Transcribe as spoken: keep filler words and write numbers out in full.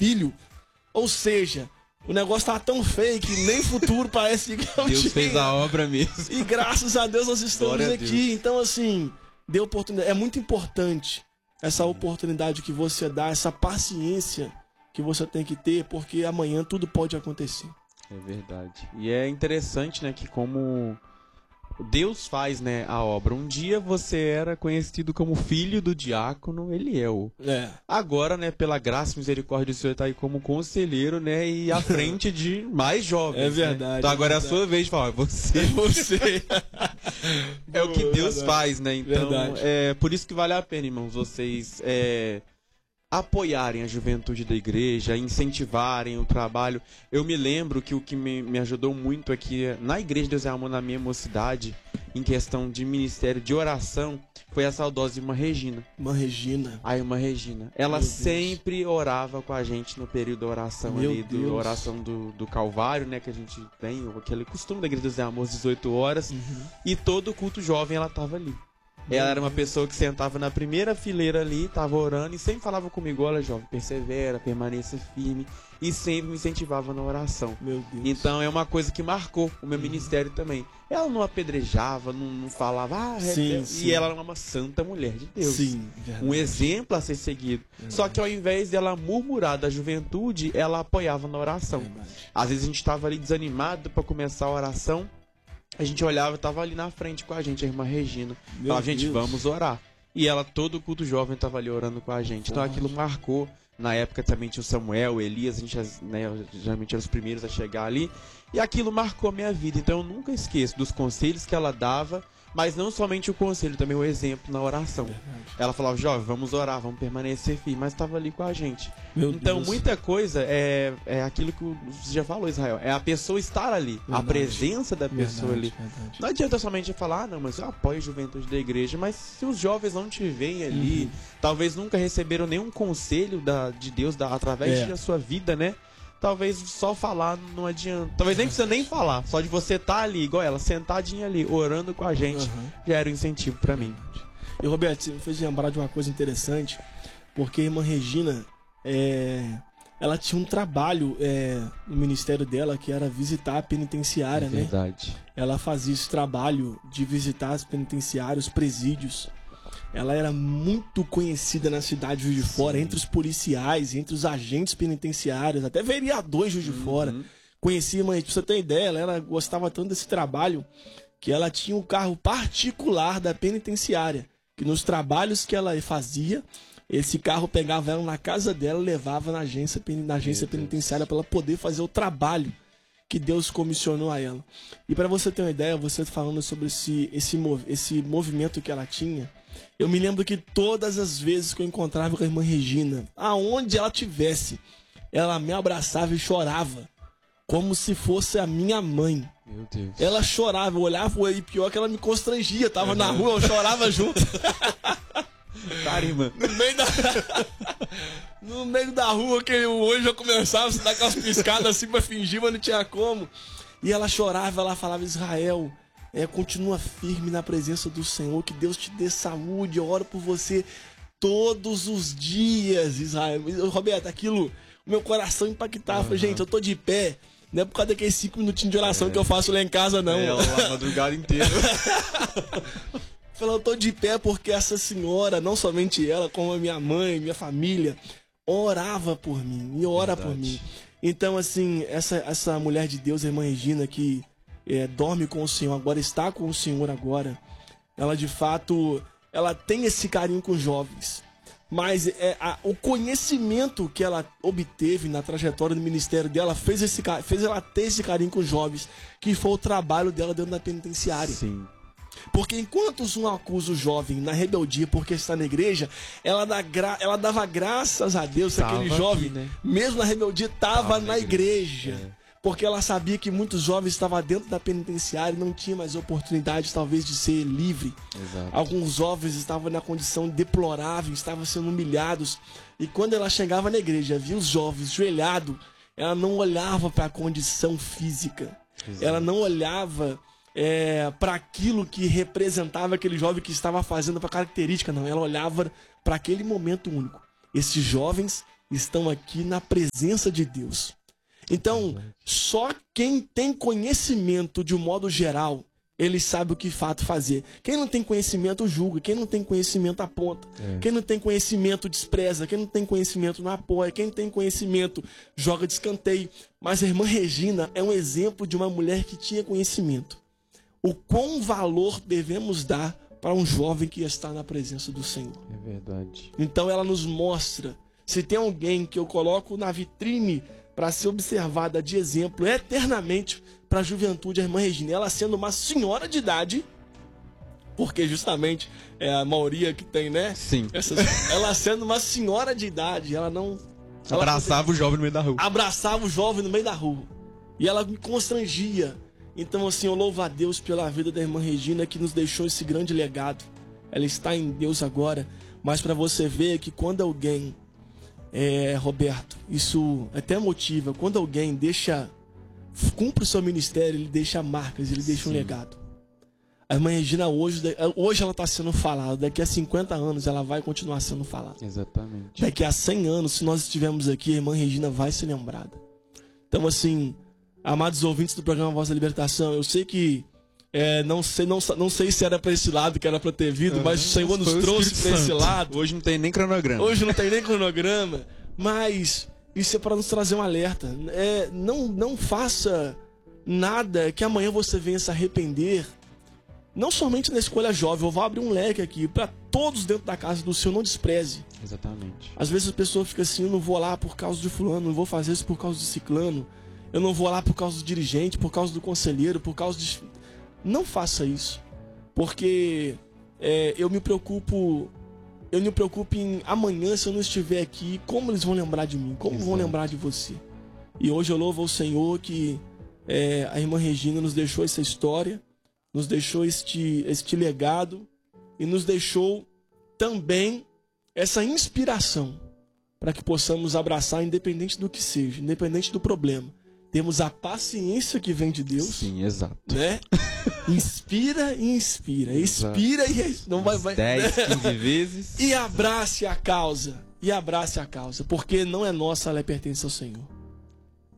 filho. Ou seja, o negócio tá tão feio que nem futuro parece que eu Deus tinha. fez a obra mesmo. E graças a Deus nós estamos Glória a aqui. Deus. Então, assim, dê oportunidade. É muito importante essa oportunidade que você dá, essa paciência que você tem que ter, porque amanhã tudo pode acontecer. É verdade. E é interessante, né, que como Deus faz, né, a obra. Um dia você era conhecido como filho do diácono Eliel. É. Agora, né, pela graça e misericórdia do Senhor, tá aí como conselheiro, né, e à frente de mais jovens. É verdade. Né? Então agora é é a sua vez de falar, você. Você. É o que Boa, Deus verdade. faz, né? Então, Verdade. é por isso que vale a pena, irmãos, vocês é, apoiarem a juventude da igreja, incentivarem o trabalho. Eu me lembro que o que me, me ajudou muito é que na igreja de Deus é Amor, na minha mocidade, em questão de ministério de oração, foi a saudosa irmã Regina. Irmã Regina. A irmã Regina. Ela Meu Deus. sempre orava com a gente no período da oração Meu ali, do Deus. oração do, do Calvário, né? Que a gente tem, aquele costume da igreja de Deus é Amor, às dezoito horas. Uhum. E todo culto jovem ela tava ali. Ela era uma pessoa que sentava na primeira fileira ali, tava orando e sempre falava comigo, olha jovem, persevera, permaneça firme, e sempre me incentivava na oração. Meu Deus. Então é uma coisa que marcou o meu ministério também. Ela não apedrejava, não, não falava, ah, Sim, rebelde. sim. E ela era uma santa mulher de Deus. Sim, verdade. Um exemplo a ser seguido. Só que ao invés dela murmurar da juventude, ela apoiava na oração. Verdade. Às vezes a gente estava ali desanimado para começar a oração, a gente olhava e tava ali na frente com a gente, a irmã Regina. Meu Falava, gente, Deus. vamos orar. E ela, todo culto jovem, tava ali orando com a gente. Então Forte. aquilo marcou. Na época também tinha o Samuel, o Elias, a gente, né, geralmente eram os primeiros a chegar ali. E aquilo marcou a minha vida. Então eu nunca esqueço dos conselhos que ela dava, mas não somente o conselho, também o exemplo na oração. Verdade. Ela falava, jovem, vamos orar, vamos permanecer firme, mas estava ali com a gente. Meu Então Deus. muita coisa é, é aquilo que você já falou, Israel, é a pessoa estar ali, a Verdade. presença da pessoa Verdade, ali. verdade. Não adianta somente falar, ah, não, mas eu apoio a juventude da igreja, mas se os jovens não te veem ali, Uhum. talvez nunca receberam nenhum conselho da, de Deus da, através É. da sua vida, né? Talvez só falar não adianta. Talvez nem precisa nem falar, só de você estar ali, igual ela, sentadinha ali, orando com a gente, Uhum. já era um incentivo pra mim. E Roberto, você me fez lembrar de uma coisa interessante, porque a irmã Regina, é, ela tinha um trabalho é, no ministério dela que era visitar a penitenciária, né? Verdade. Ela fazia esse trabalho de visitar as penitenciárias, os presídios. Ela era muito conhecida na cidade de Juiz de Fora, entre os policiais, entre os agentes penitenciários, até vereadores de Juiz de Fora. Conhecia, mas pra você ter ideia, ela, ela gostava tanto desse trabalho que ela tinha um carro particular da penitenciária. Que nos trabalhos que ela fazia, esse carro pegava ela na casa dela e levava na agência, pen- na agência penitenciária para ela poder fazer o trabalho que Deus comissionou a ela. E para você ter uma ideia, você falando sobre esse, esse, mov- esse movimento que ela tinha, eu me lembro que todas as vezes que eu encontrava com a irmã Regina, aonde ela tivesse, ela me abraçava e chorava, como se fosse a minha mãe. Meu Deus. Ela chorava, eu olhava e pior que ela me constrangia, tava na rua, eu chorava junto. Cara, irmã. No meio da, no meio da rua, que o olho já começava a se dar aquelas piscadas assim pra fingir, mas não tinha como. E ela chorava, ela falava, Israel, é, continua firme na presença do Senhor, que Deus te dê saúde, eu oro por você todos os dias, Israel. Roberto, aquilo, o meu coração impactava. Eu falei, gente, eu tô de pé, não é por causa daqueles cinco minutinhos de oração que eu faço lá em casa, não. É, a madrugada inteira. Falei, eu tô de pé porque essa senhora, não somente ela, como a minha mãe, minha família, orava por mim e ora Verdade. por mim. Então, assim, essa, essa mulher de Deus, a irmã Regina, que é, dorme com o Senhor agora, está com o Senhor agora, ela de fato, ela tem esse carinho com os jovens. Mas é, a, o conhecimento que ela obteve na trajetória do ministério dela fez, esse, ca- fez ela ter esse carinho com os jovens, que foi o trabalho dela dentro da penitenciária. Sim. Porque enquanto um acusa o jovem na rebeldia porque está na igreja, ela, dá gra... ela dava graças a Deus que Tava aquele aqui, jovem, né? mesmo na rebeldia, estava Tava na na igreja. igreja. É. Porque ela sabia que muitos jovens estavam dentro da penitenciária e não tinha mais oportunidade, talvez, de ser livre. Exato. Alguns jovens estavam na condição deplorável, estavam sendo humilhados. E quando ela chegava na igreja, via os jovens joelhados, ela não olhava para a condição física. Exato. Ela não olhava é, para aquilo que representava aquele jovem que estava fazendo, para característica, não. Ela olhava para aquele momento único. Esses jovens estão aqui na presença de Deus. Então, só quem tem conhecimento de um modo geral, ele sabe o que de fato fazer. Quem não tem conhecimento julga, quem não tem conhecimento aponta, é. Quem não tem conhecimento despreza, quem não tem conhecimento não apoia, quem tem conhecimento joga de escanteio. Mas a irmã Regina é um exemplo de uma mulher que tinha conhecimento. O quão valor devemos dar para um jovem que está na presença do Senhor. É verdade. Então ela nos mostra, se tem alguém que eu coloco na vitrine para ser observada de exemplo eternamente para a juventude, a irmã Regina, ela sendo uma senhora de idade, porque justamente é a maioria que tem, né? Sim. Essas, ela sendo uma senhora de idade, ela não... Ela abraçava poder, o jovem no meio da rua. Abraçava o jovem no meio da rua. E ela me constrangia. Então, assim, eu louvo a Deus pela vida da irmã Regina, que nos deixou esse grande legado. Ela está em Deus agora. Mas para você ver que quando alguém... É, Roberto, isso até motiva. Quando alguém deixa, cumpre o seu ministério, ele deixa marcas, ele deixa Sim. um legado. A irmã Regina hoje, hoje ela está sendo falada. Daqui a cinquenta anos ela vai continuar sendo falada. Exatamente. Daqui a cem anos, se nós estivermos aqui, a irmã Regina vai ser lembrada. Então, assim, amados ouvintes do programa Voz da Libertação, eu sei que É, não, sei, não, não sei se era para esse lado que era para ter vindo, uhum, mas o Senhor nos trouxe para esse lado. Hoje não tem nem cronograma. Hoje não tem nem cronograma, mas isso é para nos trazer um alerta. É, não, não faça nada que amanhã você venha se arrepender. Não somente na escolha jovem, eu vou abrir um leque aqui para todos dentro da casa do Senhor, não despreze. Exatamente. Às vezes a pessoa fica assim, eu não vou lá por causa de fulano, não vou fazer isso por causa de ciclano, eu não vou lá por causa do dirigente, por causa do conselheiro, por causa de... Não faça isso, porque é, eu me preocupo, eu me preocupo em amanhã, se eu não estiver aqui, como eles vão lembrar de mim, como Exato. Vão lembrar de você. E hoje eu louvo ao Senhor que é, a irmã Regina nos deixou essa história, nos deixou este, este legado e nos deixou também essa inspiração para que possamos abraçar, independente do que seja, independente do problema. Temos a paciência que vem de Deus. Sim, exato. Né? Inspira e inspira. Exato. Expira e... Não vai, vai, dez, quinze vezes. E abrace a causa. E abrace a causa. Porque não é nossa, ela pertence ao Senhor.